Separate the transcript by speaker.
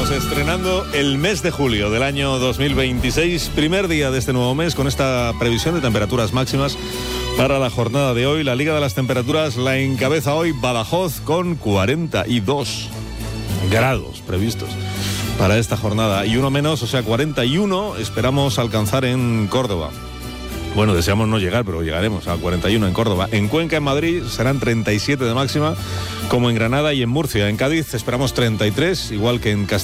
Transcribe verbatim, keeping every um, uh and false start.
Speaker 1: Estamos estrenando el mes de julio del año dos mil veintiséis, primer día de este nuevo mes, con esta previsión de temperaturas máximas para la jornada de hoy. La Liga de las Temperaturas la encabeza hoy Badajoz con cuarenta y dos grados previstos para esta jornada, y uno menos, o sea, cuarenta y uno esperamos alcanzar en Córdoba. Bueno, deseamos no llegar, pero llegaremos a cuarenta y uno en Córdoba. En Cuenca, en Madrid, serán treinta y siete de máxima, como en Granada y en Murcia. En Cádiz esperamos treinta y tres, igual que en Castilla.